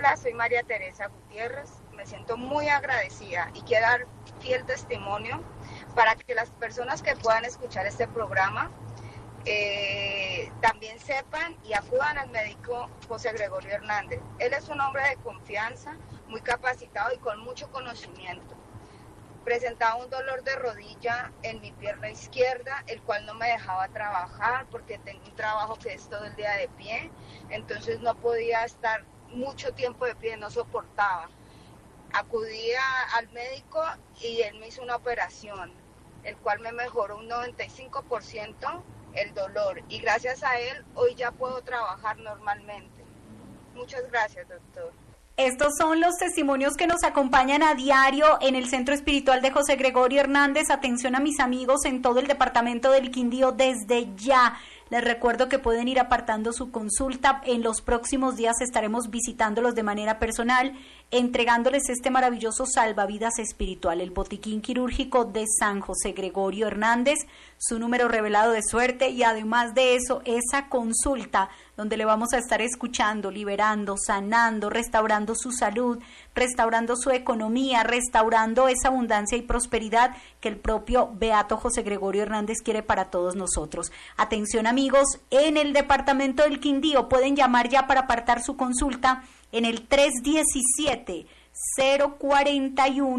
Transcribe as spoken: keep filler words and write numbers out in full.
Hola, soy María Teresa Gutiérrez, me siento muy agradecida y quiero dar fiel testimonio para que las personas que puedan escuchar este programa eh, también sepan y acudan al médico José Gregorio Hernández. Él es un hombre de confianza, muy capacitado y con mucho conocimiento. Presentaba un dolor de rodilla en mi pierna izquierda, el cual no me dejaba trabajar porque tengo un trabajo que es todo el día de pie, entonces no podía estar mucho tiempo de pie, no soportaba. Acudí a, al médico y él me hizo una operación, el cual me mejoró un noventa y cinco por ciento el dolor y gracias a él hoy ya puedo trabajar normalmente. Muchas gracias, doctor. Estos son los testimonios que nos acompañan a diario en el Centro Espiritual de José Gregorio Hernández. Atención a mis amigos en todo el departamento del Quindío desde ya. Les recuerdo que pueden ir apartando su consulta. En los próximos días estaremos visitándolos de manera personal, entregándoles este maravilloso salvavidas espiritual, el botiquín quirúrgico de San José Gregorio Hernández, su número revelado de suerte y además de eso, esa consulta donde le vamos a estar escuchando, liberando, sanando, restaurando su salud, restaurando su economía, restaurando esa abundancia y prosperidad que el propio Beato José Gregorio Hernández quiere para todos nosotros. Atención amigos, en el departamento del Quindío pueden llamar ya para apartar su consulta en el tres diecisiete, cero cuarenta y uno